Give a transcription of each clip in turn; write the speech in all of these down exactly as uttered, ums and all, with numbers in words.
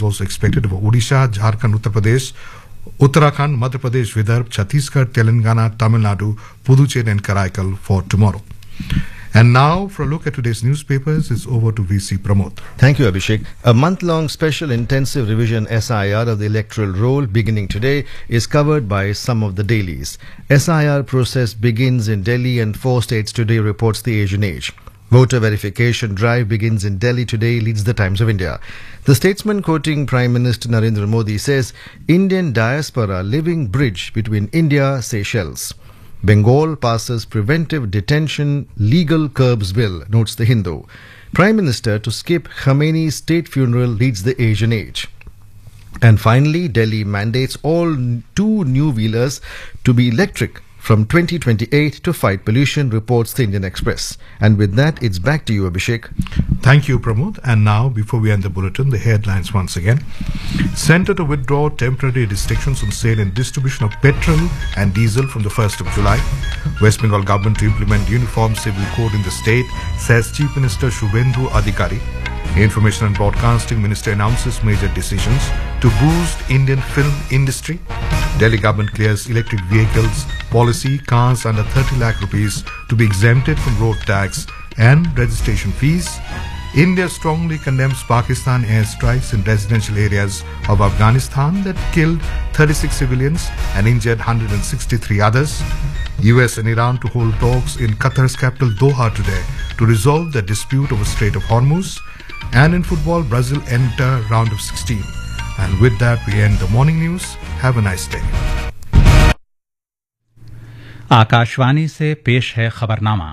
is also expected over Odisha, Jharkhand, Uttar Pradesh, Uttarakhand, Madhya Pradesh, Vidarbha, Chhattisgarh, Telangana, Tamil Nadu, Puducherry and Karaikal for tomorrow. And now, for a look at today's newspapers, it's over to V C Pramod. Thank you, Abhishek. A month-long special intensive revision S I R of the electoral roll beginning today is covered by some of the dailies. S I R process begins in Delhi and four states today, reports the Asian Age. Voter verification drive begins in Delhi today, leads the Times of India. The statesman quoting Prime Minister Narendra Modi says, Indian diaspora living bridge between India, Seychelles. Bengal passes preventive detention legal curbs bill, notes the Hindu. Prime Minister to skip Khamenei's state funeral, leads the Asian Age. And finally, Delhi mandates all two new-wheelers to be electric from twenty twenty-eight to fight pollution, reports the Indian Express. And with that, it's back to you, Abhishek. Thank you, Pramod. And now, before we end the bulletin, the headlines once again. Centre to withdraw temporary restrictions on sale and distribution of petrol and diesel from the first of July. West Bengal government to implement uniform civil code in the state, says Chief Minister Shubhendu Adhikari. Information and Broadcasting Minister announces major decisions to boost Indian film industry. Delhi government clears electric vehicles policy, cars under thirty lakh rupees to be exempted from road tax and registration fees. India strongly condemns Pakistan airstrikes in residential areas of Afghanistan that killed thirty-six civilians and injured one hundred sixty-three others. U S and Iran to hold talks in Qatar's capital Doha today to resolve the dispute over Strait of Hormuz. And in football, Brazil enter round of sixteen. And with that, we end the morning news. Have a nice day. Akashvani से पेश है खबरनामा।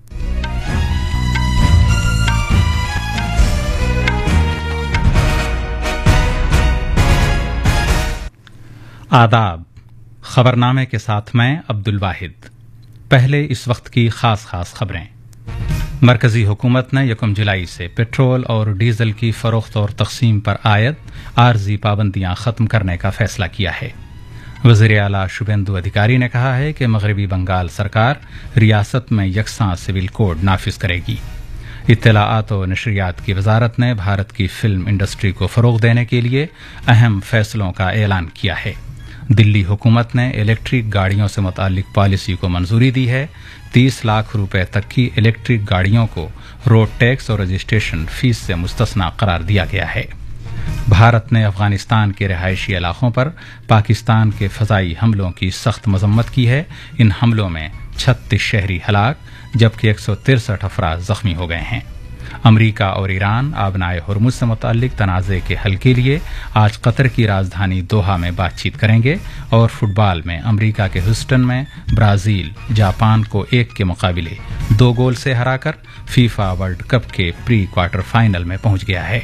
आदाब। खबरनामे के साथ मैं अब्दुल वाहिद। पहले इस वक्त की खास खास खबरें। मरकजी हुकूमत ने यकम जुलाई से पेट्रोल और डीजल की फरोख्त और तकसीम पर आयद आर्जी पाबंदियां खत्म करने का फैसला किया है। वज़ीर आला शुभेंदु अधिकारी ने कहा है कि मगरबी बंगाल सरकार रियासत में यकसां सिविल कोड नाफिज करेगी। इत्तलाआत और नशरियात की वजारत ने भारत की फिल्म इंडस्ट्री को फरोग देने के लिए अहम फैसलों का ऐलान किया है। दिल्ली हुकूमत ने इलेक्ट्रिक गाड़ियों से मुतालिक पॉलिसी को मंजूरी दी है। तीस लाख रुपए तक की इलेक्ट्रिक गाड़ियों को रोड टैक्स और रजिस्ट्रेशन फीस से मुस्तस्ना करार दिया गया है। भारत ने अफगानिस्तान के रिहायशी इलाकों पर पाकिस्तान के फजाई हमलों की सख्त मजम्मत की है। इन हमलों में छत्तीस शहरी हलाक जबकि एक सौ तिरसठ अफराद जख्मी हो गए हैं। अमरीका और ईरान आबनाए हुर्मुज से मुताल्लिक तनाज़े के हल के लिए आज कतर की राजधानी दोहा में बातचीत करेंगे। और फुटबॉल में अमरीका के ह्यूस्टन में ब्राजील जापान को एक के मुकाबले दो गोल से हराकर फीफा वर्ल्ड कप के प्री क्वार्टर फाइनल में पहुंच गया है।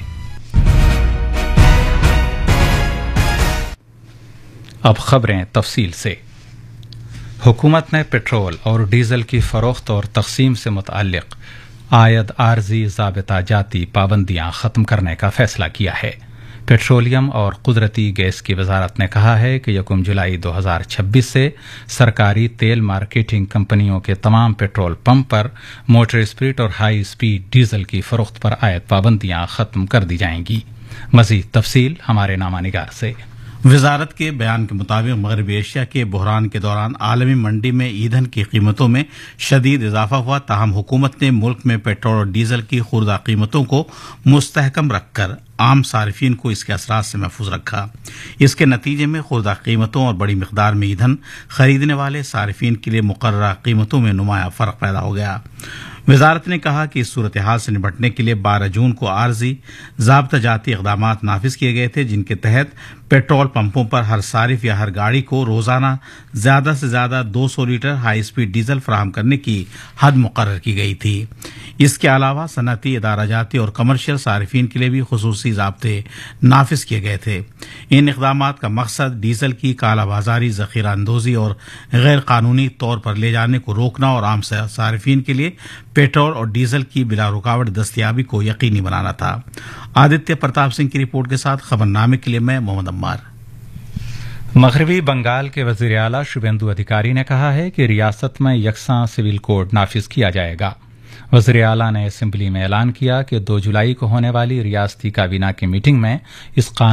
अब खबरें तफसील से। हुकूमत ने पेट्रोल और डीजल की फरोख्त और तकसीम से मुताल्लिक आयद आर्जी ज़ाबिता जाती पाबंदियां खत्म करने का फैसला किया है। पेट्रोलियम और कुदरती गैस की वजारत ने कहा है कि यकम जुलाई दो हजार छब्बीस से सरकारी तेल मार्केटिंग कंपनियों के तमाम पेट्रोल पंप पर मोटर स्पिरिट और हाई स्पीड डीजल की फरोख्त पर आयद पाबंदियां खत्म कर दी जाएंगी। मजीद तफसील हमारे नामानिगार से। वजारत के बयान के मुताबिक मगरबी एशिया के बहरान के दौरान आलमी मंडी में ईंधन की कीमतों में शदीद इजाफा हुआ। ताहम हुकूमत ने मुल्क में पेट्रोल और डीजल की खुर्दा कीमतों को मुस्तहकम रखकर आम सारिफिन को इसके असरात से महफूज रखा। इसके नतीजे में खुर्दा कीमतों और बड़ी मिकदार में ईंधन खरीदने वाले सारिफिन के लिए मुकर्ररा कीमतों में नुमाया फर्क पैदा हो गया। वजारत ने कहा कि इस सूरत हाल से निपटने के लिए बारह जून को आर्जी ज़ाब्ता जाती इक़दाम नाफिज किए गए थे, जिनके तहत पेट्रोल पंपों पर हर सारिफ या हर गाड़ी को रोजाना ज्यादा से ज्यादा दो सौ लीटर हाई स्पीड डीजल फराहम करने की हद मुकर्रर की गई थी। इसके अलावा सनती, इदारा जाती और कमर्शियल सारिफिन के लिए भी खुसूसी ज़ाब्ते नाफिज किए गए थे। इन इक़दाम का मकसद डीजल की कालाबाजारी, ज़ख़ीरा अंदोज़ी और गैर कानूनी तौर पर ले जाने को रोकना और आम सारिफिन के लिए पेट्रोल और डीजल की बिला रुकावट दस्तयाबी को यकीनी बनाना था। आदित्य प्रताप सिंह की रिपोर्ट के साथ खबरनामे के लिए मैं मोहम्मद अम्मार। मगरबी बंगाल के वज़ीर आला शुभेंदु अधिकारी ने कहा है कि रियासत में यकसां सिविल कोड नाफिज किया जाएगा। वज़ीर आला ने असेंबली में ऐलान किया कि दो जुलाई को होने वाली रियासती काबीना की मीटिंग में इस